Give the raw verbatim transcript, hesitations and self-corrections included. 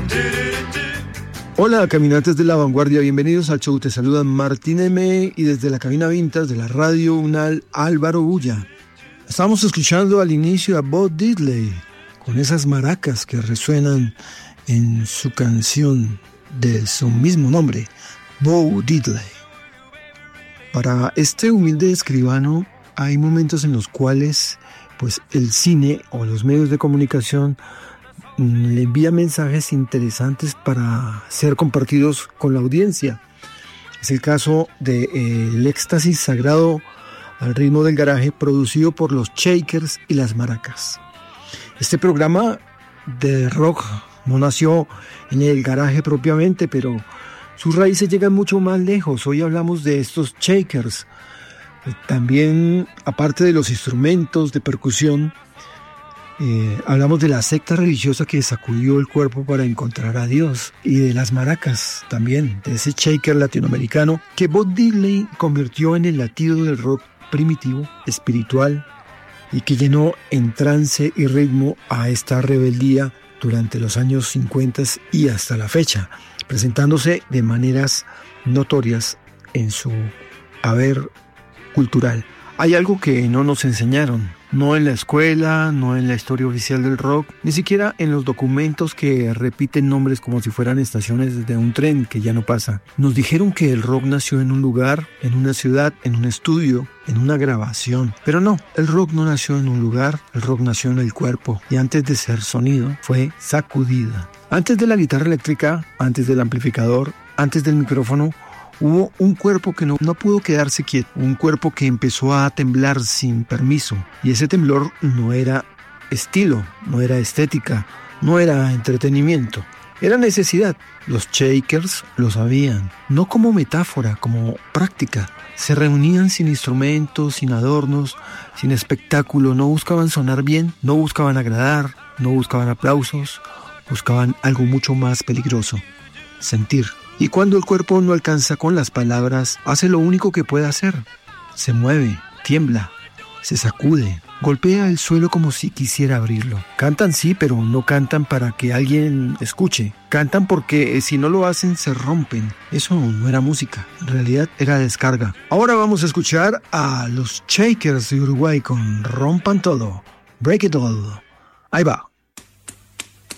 Hola, caminantes de la vanguardia, bienvenidos al show. Te saludan Martín M. y desde la cabina Vintage de la Radio Unal, Álvaro Ulla. Estamos escuchando al inicio a Bo Diddley con esas maracas que resuenan en su canción de su mismo nombre, Bo Diddley. Para este humilde escribano hay momentos en los cuales pues, el cine o los medios de comunicación le envía mensajes interesantes para ser compartidos con la audiencia. Es el caso de eh, El éxtasis sagrado al ritmo del garaje, producido por los Shakers y las Maracas. Este programa de rock no nació en el garaje propiamente, pero sus raíces llegan mucho más lejos. Hoy hablamos de estos Shakers. También, aparte de los instrumentos de percusión, Eh, hablamos de la secta religiosa que sacudió el cuerpo para encontrar a Dios, y de las maracas también, de ese shaker latinoamericano que Bo Diddley convirtió en el latido del rock primitivo, espiritual, y que llenó en trance y ritmo a esta rebeldía durante los años cincuenta y hasta la fecha, presentándose de maneras notorias en su haber cultural. Hay algo que no nos enseñaron, no en la escuela, no en la historia oficial del rock, ni siquiera en los documentos que repiten nombres como si fueran estaciones de un tren que ya no pasa. Nos dijeron que el rock nació en un lugar, en una ciudad, en un estudio, en una grabación. Pero no, el rock no nació en un lugar, el rock nació en el cuerpo, y antes de ser sonido, fue sacudida. Antes de la guitarra eléctrica, antes del amplificador, antes del micrófono, hubo un cuerpo que no, no pudo quedarse quieto, un cuerpo que empezó a temblar sin permiso, y ese temblor no era estilo, no era estética, no era entretenimiento, era necesidad. Los Shakers lo sabían, no como metáfora, como práctica. Se reunían sin instrumentos, sin adornos, sin espectáculo, no buscaban sonar bien, no buscaban agradar, no buscaban aplausos, buscaban algo mucho más peligroso, sentir. Y cuando el cuerpo no alcanza con las palabras, hace lo único que puede hacer. Se mueve, tiembla, se sacude, golpea el suelo como si quisiera abrirlo. Cantan sí, pero no cantan para que alguien escuche. Cantan porque si no lo hacen se rompen. Eso no era música, en realidad era descarga. Ahora vamos a escuchar a los Shakers de Uruguay con Rompan Todo, Break It All. Ahí va.